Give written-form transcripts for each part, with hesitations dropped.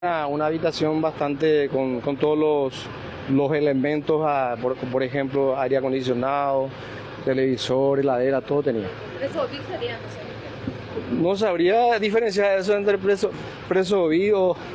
Una habitación bastante con todos los elementos, por ejemplo, aire acondicionado, televisor, heladera, todo tenía. Preso VIP sería, no sé. No sabría diferenciar eso entre preso VIP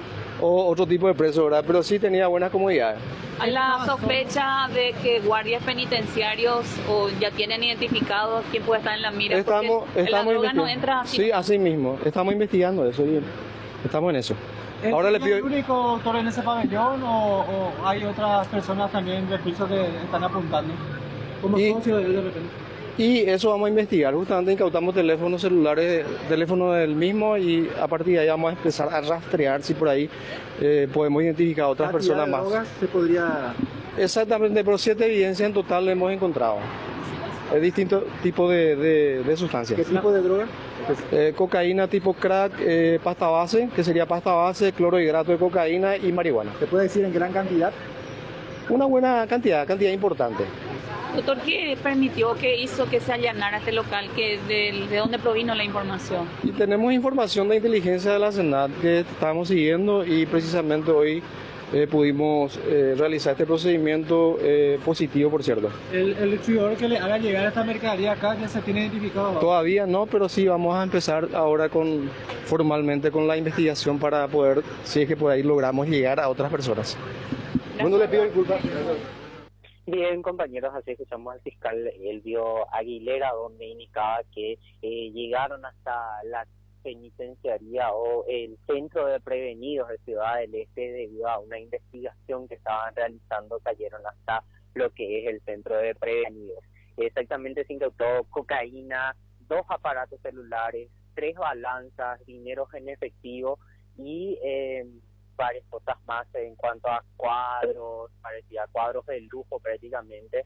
o otro tipo de preso, ¿verdad? Pero sí tenía buenas comodidades. ¿Hay la sospecha de que guardias penitenciarios o ya tienen identificados quién puede estar en la mira? Porque la droga no entra así. Sí, así mismo. Estamos investigando eso y estamos en eso. Ahora le pido... ¿Es el único doctor en ese pabellón o hay otras personas también del piso que están apuntando? Como socio de él de repente. Y eso vamos a investigar. Justamente incautamos teléfonos celulares, teléfono del mismo, y a partir de ahí vamos a empezar a rastrear si por ahí podemos identificar a otras personas más. ¿Drogas se podría...? Exactamente, pero 7 evidencias en total hemos encontrado. Es distinto tipo de sustancias. ¿Qué tipo de droga? Cocaína tipo crack, pasta base, que sería pasta base, clorhidrato de cocaína y marihuana. ¿Se puede decir en gran cantidad? Una buena cantidad importante. Doctor, ¿qué permitió, qué hizo que se allanara este local? ¿De dónde provino la información? Y tenemos información de inteligencia de la Senat que estamos siguiendo, y precisamente hoy pudimos realizar este procedimiento positivo, por cierto. ¿El distribuidor que le haga llegar esta mercadería acá ya se tiene identificado? Todavía no, pero sí vamos a empezar ahora formalmente con la investigación para poder, si es que por ahí logramos llegar a otras personas. Bueno, le pido disculpas. Bien, compañeros, así escuchamos al fiscal Elvio Aguilera, donde indicaba que llegaron hasta la penitenciaría o el centro de prevenidos de Ciudad del Este debido a una investigación que estaban realizando, cayeron hasta lo que es el centro de prevenidos. Exactamente se incautó cocaína, 2 aparatos celulares, 3 balanzas, dineros en efectivo y varias cosas más en cuanto a cuadros, parecía cuadros de lujo prácticamente.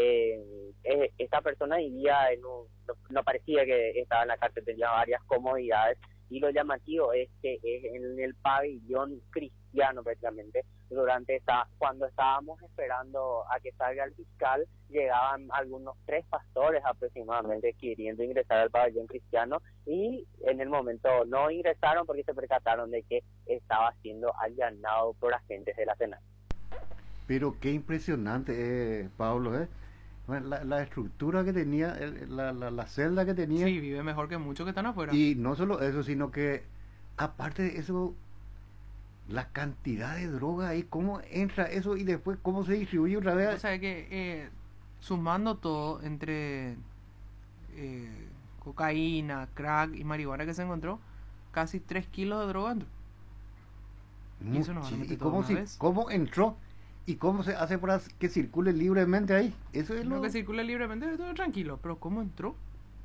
Esta persona vivía no parecía que estaba en la cárcel, tenía varias comodidades, y lo llamativo es que es en el pabellón cristiano prácticamente. Cuando estábamos esperando a que salga el fiscal, llegaban algunos 3 pastores aproximadamente queriendo ingresar al pabellón cristiano, y en el momento no ingresaron porque se percataron de que estaba siendo allanado por agentes de la Senat. Pero qué impresionante, Pablo, ¿eh? La estructura que tenía, la celda que tenía. Sí, vive mejor que muchos que están afuera. Y no solo eso, sino que aparte de eso, la cantidad de droga ahí, cómo entra eso y después cómo se distribuye otra vez. O sea que sumando todo entre cocaína, crack y marihuana que se encontró, casi 3 kilos de droga entró. Y eso nos va a meter todo una vez. ¿Cómo entró? ¿Y cómo se hace para que circule libremente ahí? Eso es lo que circule libremente, todo tranquilo, pero ¿cómo entró?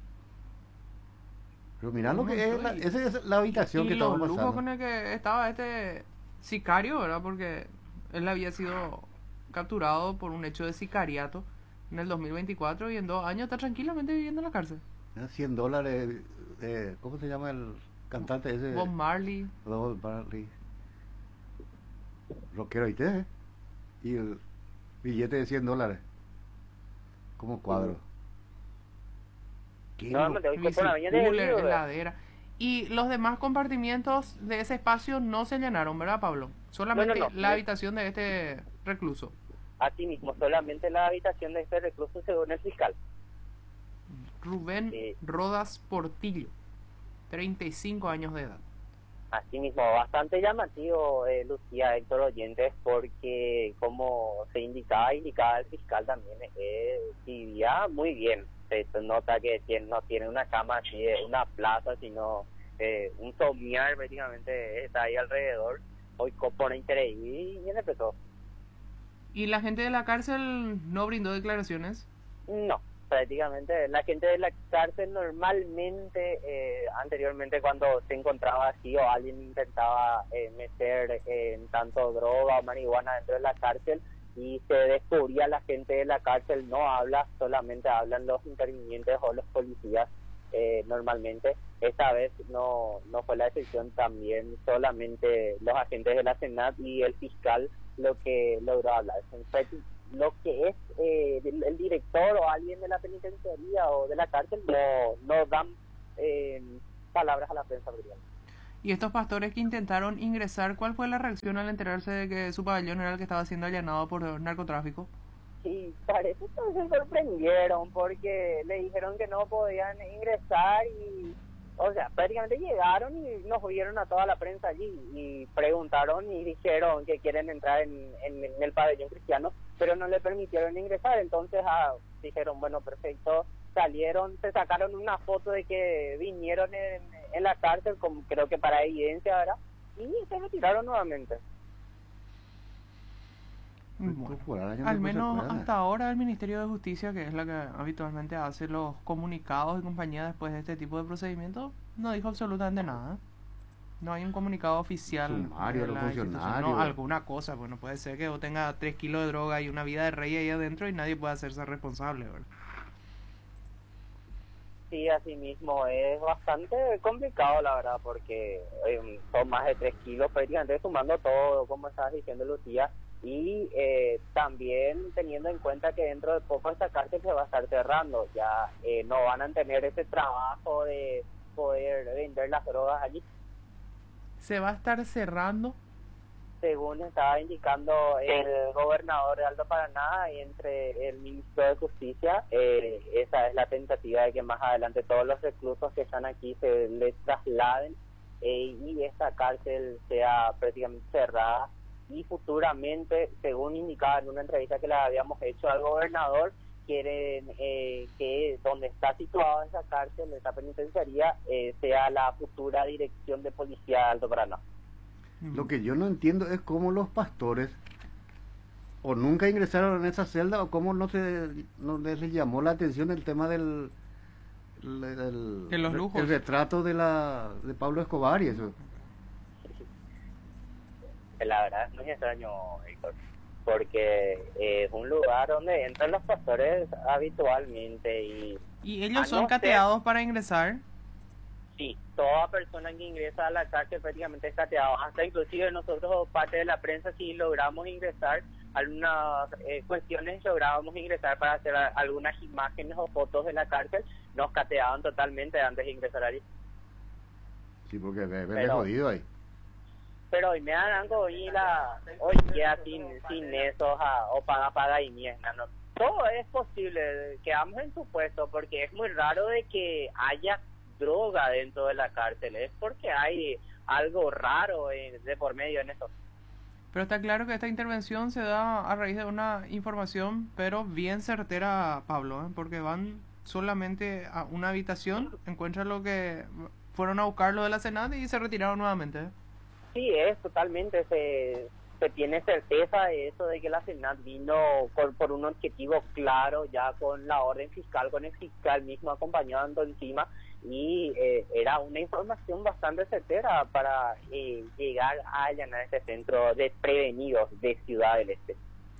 Pero mirá lo que es, esa es la habitación que estamos pasando. Y los lujos con el que estaba este sicario, ¿verdad? Porque él había sido capturado por un hecho de sicariato en el 2024 y en 2 años está tranquilamente viviendo en la cárcel. $100, ¿cómo se llama el cantante ese? Bob Marley. Bob Marley. Rockero, ¿viste? Y el billete de $100 como cuadro. Heladera. Y los demás compartimientos de ese espacio no se llenaron, ¿verdad, Pablo? Solamente la habitación de este recluso. Así mismo, solamente la habitación de este recluso, según el fiscal. Rubén Rodas Portillo, 35 años de edad. Asimismo, bastante llamativo, Lucía, Héctor Oyentes, porque como se indicaba el fiscal también, vivía muy bien. Se nota que no tiene una cama así de una plaza, sino un somiar prácticamente está ahí alrededor. Hoy pone interés y empezó. ¿Y la gente de la cárcel no brindó declaraciones? No. Prácticamente la gente de la cárcel normalmente anteriormente cuando se encontraba así o alguien intentaba meter tanto droga o marihuana dentro de la cárcel y se descubría, la gente de la cárcel no habla, solamente hablan los intervinientes o los policías normalmente. Esta vez no fue la excepción, también solamente los agentes de la Senat y el fiscal lo que logró hablar. Lo que es el director o alguien de la penitenciaría o de la cárcel no dan palabras a la prensa. Y estos pastores que intentaron ingresar, ¿cuál fue la reacción al enterarse de que su pabellón era el que estaba siendo allanado por narcotráfico? Sí, parece que se sorprendieron porque le dijeron que no podían ingresar y, o sea, prácticamente llegaron y nos vieron a toda la prensa allí y preguntaron y dijeron que quieren entrar en el pabellón cristiano, pero no le permitieron ingresar. Entonces dijeron, bueno, perfecto, salieron, se sacaron una foto de que vinieron en la cárcel, como creo que para evidencia, ¿verdad? Y se retiraron nuevamente. Bueno, al menos hasta ahora el Ministerio de Justicia, que es la que habitualmente hace los comunicados y compañía después de este tipo de procedimientos, no dijo absolutamente nada. No hay un comunicado oficial. Sumario, los funcionarios. No, alguna cosa, pues no puede ser que vos tengas 3 kilos de droga y una vida de rey ahí adentro y nadie pueda hacerse responsable, ¿verdad? Sí, así mismo es bastante complicado, la verdad, porque son más de 3 kilos prácticamente sumando todo, como estabas diciendo, Lucía, y también teniendo en cuenta que dentro de poco esta cárcel se va a estar cerrando, ya no van a tener ese trabajo de poder vender las drogas allí. ¿Se va a estar cerrando? Según estaba indicando el gobernador de Alto Paraná y entre el ministro de Justicia, esa es la tentativa de que más adelante todos los reclusos que están aquí se les trasladen y esta cárcel sea prácticamente cerrada. Y futuramente, según indicaba en una entrevista que le habíamos hecho al gobernador, quieren que donde está situada esa cárcel, esa penitenciaría, sea la futura dirección de policía de Alto Paraná. Lo que yo no entiendo es cómo los pastores o nunca ingresaron en esa celda o cómo no les llamó la atención el tema de los lujos, el retrato de Pablo Escobar y eso. La verdad es muy extraño, Héctor, porque es un lugar donde entran los pastores habitualmente y ellos son cateados para ingresar. Sí, toda persona que ingresa a la cárcel prácticamente es cateado, hasta inclusive nosotros, parte de la prensa, si logramos ingresar, algunas cuestiones lográbamos ingresar para hacer algunas imágenes o fotos de la cárcel, nos cateaban totalmente antes de ingresar allí. Sí, porque es jodido ahí. Pero hoy me dan algo hoy queda sin eso o paga y mierda, ¿no? Todo es posible, quedamos en su puesto porque es muy raro de que haya droga dentro de la cárcel, es porque hay algo raro de por medio en eso. Pero está claro que esta intervención se da a raíz de una información, pero bien certera, Pablo, porque van solamente a una habitación, encuentran lo que fueron a buscarlo de la Senat y se retiraron nuevamente. Sí, es totalmente, se tiene certeza de eso, de que la Senat vino por un objetivo claro, ya con la orden fiscal, con el fiscal mismo acompañando encima, y era una información bastante certera para llegar a allanar este centro de prevenidos de Ciudad del Este.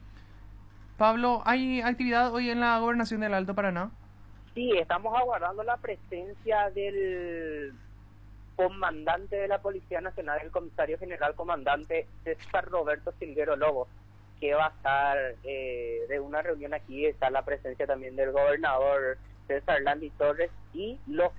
Pablo, ¿hay actividad hoy en la Gobernación del Alto Paraná? Sí, estamos aguardando la presencia del comandante de la Policía Nacional, el comisario general comandante César Roberto Silguero Lobo, que va a estar de una reunión aquí. Está la presencia también del gobernador César Landy Torres y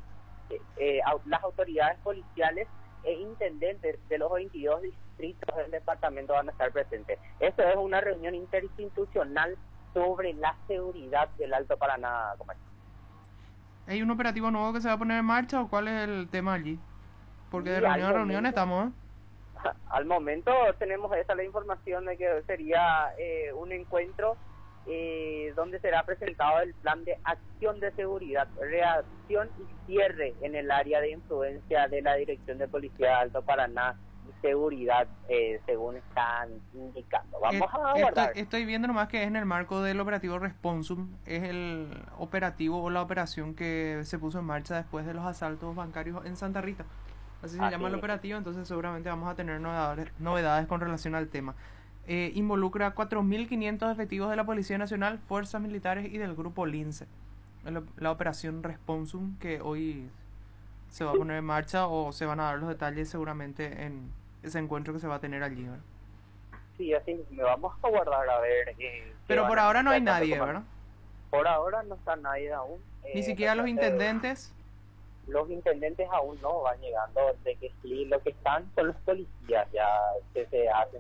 las autoridades policiales e intendentes de los 22 distritos del departamento van a estar presentes. Esto es una reunión interinstitucional sobre la seguridad del Alto Paraná. ¿Hay un operativo nuevo que se va a poner en marcha o cuál es el tema allí? Porque de reunión a reunión estamos. Al momento tenemos la información de que sería un encuentro donde será presentado el plan de acción de seguridad, reacción y cierre en el área de influencia de la Dirección de Policía de Alto Paraná y Seguridad, según están indicando. Vamos a aguardar. Estoy viendo nomás que es en el marco del operativo Responsum, es el operativo o la operación que se puso en marcha después de los asaltos bancarios en Santa Rita. Así se llama el operativo, entonces seguramente vamos a tener novedades con relación al tema. Involucra 4.500 efectivos de la Policía Nacional, Fuerzas Militares y del Grupo Lince. La operación Responsum, que hoy se va a poner en marcha o se van a dar los detalles seguramente en ese encuentro que se va a tener allí, ¿verdad? Sí, así me vamos a guardar a ver. Pero por ahora no hay nadie, ¿verdad? Por ahora no está nadie aún. Ni siquiera los intendentes. los intendentes aún no van llegando, de que sí, lo que están son los policías ya que se hacen